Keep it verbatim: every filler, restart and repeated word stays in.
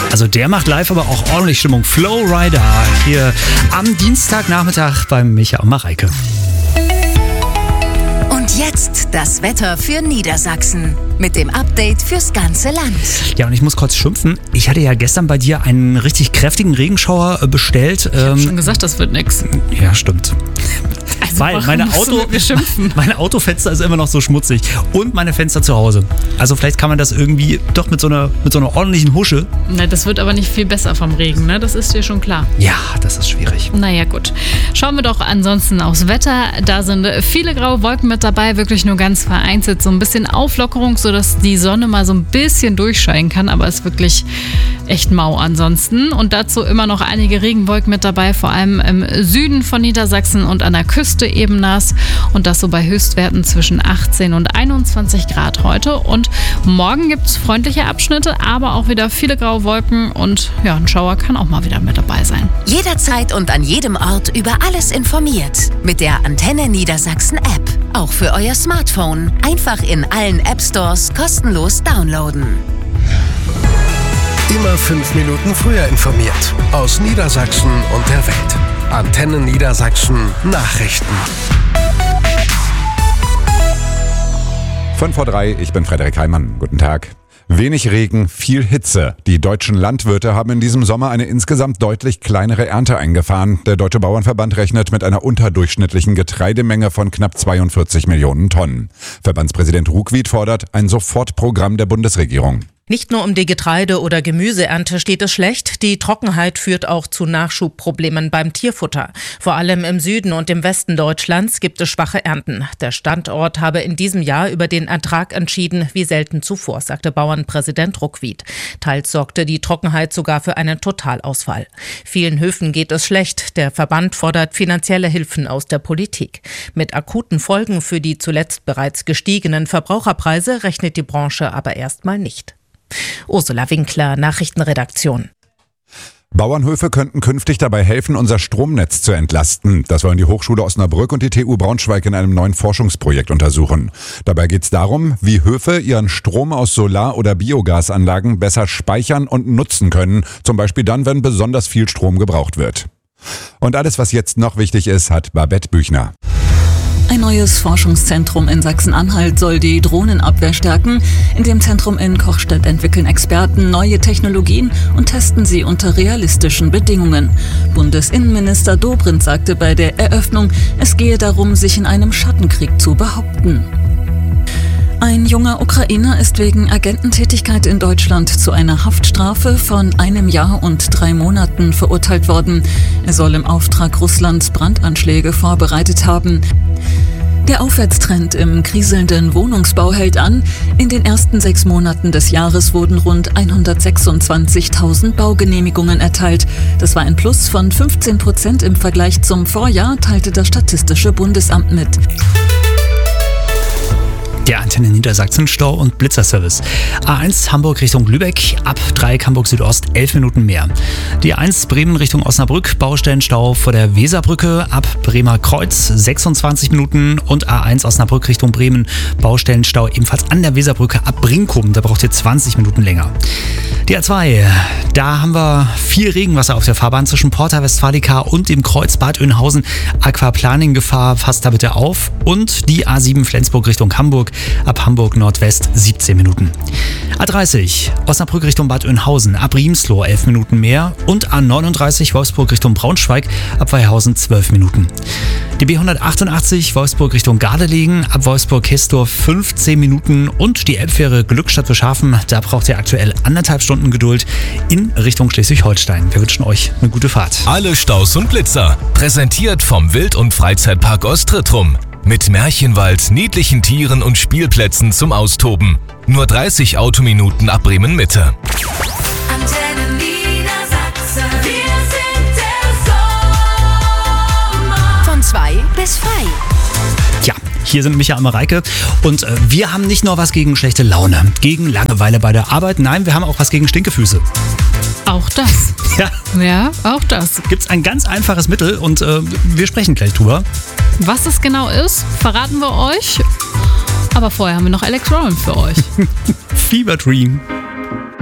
Also der macht live aber auch ordentlich Stimmung. Flowrider hier am Dienstagnachmittag beim Micha und Mareike. Und jetzt das Wetter für Niedersachsen mit dem Update fürs ganze Land. Ja, und ich muss kurz schimpfen. Ich hatte ja gestern bei dir einen richtig kräftigen Regenschauer bestellt. Ich habe schon gesagt, das wird nix. Ja, stimmt. Also Weil meine, Auto, meine Autofenster ist immer noch so schmutzig. Und meine Fenster zu Hause. Also vielleicht kann man das irgendwie doch mit so einer, mit so einer ordentlichen Husche. Na, das wird aber nicht viel besser vom Regen, ne? Das ist dir schon klar. Ja, das ist schwierig. Naja, gut. Schauen wir doch ansonsten aufs Wetter. Da sind viele graue Wolken mit dabei, wirklich nur ganz vereinzelt. So ein bisschen Auflockerung, sodass die Sonne mal so ein bisschen durchscheinen kann. Aber es ist wirklich echt mau ansonsten. Und dazu immer noch einige Regenwolken mit dabei, vor allem im Süden von Niedersachsen und an der Küste eben nass. Und das so bei Höchstwerten zwischen achtzehn und einundzwanzig Grad heute. Und morgen gibt es freundliche Abschnitte, aber auch wieder viele graue Wolken. Und ja, ein Schauer kann auch mal wieder mit dabei sein. Jederzeit und an jedem Ort über alles informiert. Mit der Antenne Niedersachsen App. Auch für euer Smartphone. Einfach in allen App Stores kostenlos downloaden. Immer fünf Minuten früher informiert. Aus Niedersachsen und der Welt. Antenne Niedersachsen Nachrichten. fünf vor drei, ich bin Frederik Heimann. Guten Tag. Wenig Regen, viel Hitze. Die deutschen Landwirte haben in diesem Sommer eine insgesamt deutlich kleinere Ernte eingefahren. Der Deutsche Bauernverband rechnet mit einer unterdurchschnittlichen Getreidemenge von knapp zweiundvierzig Millionen Tonnen. Verbandspräsident Ruckwied fordert ein Sofortprogramm der Bundesregierung. Nicht nur um die Getreide- oder Gemüseernte steht es schlecht, die Trockenheit führt auch zu Nachschubproblemen beim Tierfutter. Vor allem im Süden und im Westen Deutschlands gibt es schwache Ernten. Der Standort habe in diesem Jahr über den Ertrag entschieden, wie selten zuvor, sagte Bauernpräsident Ruckwied. Teils sorgte die Trockenheit sogar für einen Totalausfall. Vielen Höfen geht es schlecht. Der Verband fordert finanzielle Hilfen aus der Politik. Mit akuten Folgen für die zuletzt bereits gestiegenen Verbraucherpreise rechnet die Branche aber erstmal nicht. Ursula Winkler, Nachrichtenredaktion. Bauernhöfe könnten künftig dabei helfen, unser Stromnetz zu entlasten. Das wollen die Hochschule Osnabrück und die T U Braunschweig in einem neuen Forschungsprojekt untersuchen. Dabei geht es darum, wie Höfe ihren Strom aus Solar- oder Biogasanlagen besser speichern und nutzen können. Zum Beispiel dann, wenn besonders viel Strom gebraucht wird. Und alles, was jetzt noch wichtig ist, hat Babette Büchner. Ein neues Forschungszentrum in Sachsen-Anhalt soll die Drohnenabwehr stärken. In dem Zentrum in Kochstedt entwickeln Experten neue Technologien und testen sie unter realistischen Bedingungen. Bundesinnenminister Dobrindt sagte bei der Eröffnung, es gehe darum, sich in einem Schattenkrieg zu behaupten. Ein junger Ukrainer ist wegen Agententätigkeit in Deutschland zu einer Haftstrafe von einem Jahr und drei Monaten verurteilt worden. Er soll im Auftrag Russlands Brandanschläge vorbereitet haben. Der Aufwärtstrend im kriselnden Wohnungsbau hält an. In den ersten sechs Monaten des Jahres wurden rund hundertsechsundzwanzigtausend Baugenehmigungen erteilt. Das war ein Plus von fünfzehn Prozent im Vergleich zum Vorjahr, teilte das Statistische Bundesamt mit. Der Antenne Niedersachsen Stau- und Blitzerservice. A eins Hamburg Richtung Lübeck, ab Dreieck Hamburg Südost elf Minuten mehr. Die A eins Bremen Richtung Osnabrück, Baustellenstau vor der Weserbrücke, ab Bremer Kreuz sechsundzwanzig Minuten. Und A eins Osnabrück Richtung Bremen, Baustellenstau ebenfalls an der Weserbrücke ab Brinkum, da braucht ihr zwanzig Minuten länger. Die A zwei, da haben wir viel Regenwasser auf der Fahrbahn zwischen Porta Westfalica und dem Kreuz Bad Oeynhausen. Aquaplaning-Gefahr, passt da bitte auf. Und die A sieben Flensburg Richtung Hamburg, ab Hamburg Nordwest siebzehn Minuten. A dreißig Osnabrück Richtung Bad Oeynhausen, ab Riemsloh elf Minuten mehr. Und A neununddreißig Wolfsburg Richtung Braunschweig, ab Weihausen zwölf Minuten. Die B hundertachtundachtzig Wolfsburg Richtung Gardelegen, ab Wolfsburg-Hesdorf fünfzehn Minuten. Und die Elbfähre Glückstadt-Wilschafen, da braucht ihr aktuell anderthalb Stunden Geduld in Richtung Schleswig-Holstein. Wir wünschen euch eine gute Fahrt. Alle Staus und Blitzer, präsentiert vom Wild- und Freizeitpark Ostrittrum. Mit Märchenwald, niedlichen Tieren und Spielplätzen zum Austoben. Nur dreißig Autominuten ab Bremen Mitte. Antenne Niedersachsen. Wir sind der Sommer. Von zwei bis frei. Ja, hier sind Micha und Mareike und äh, wir haben nicht nur was gegen schlechte Laune, gegen Langeweile bei der Arbeit, nein, wir haben auch was gegen Stinkefüße. Auch das. Ja. Ja, auch das. Gibt's ein ganz einfaches Mittel und äh, wir sprechen gleich drüber. Was es genau ist, verraten wir euch. Aber vorher haben wir noch Alex Rowan für euch. Fever Dream.